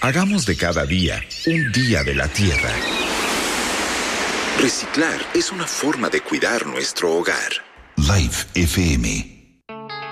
Hagamos de cada día un día de la tierra. Reciclar es una forma de cuidar nuestro hogar. Live FM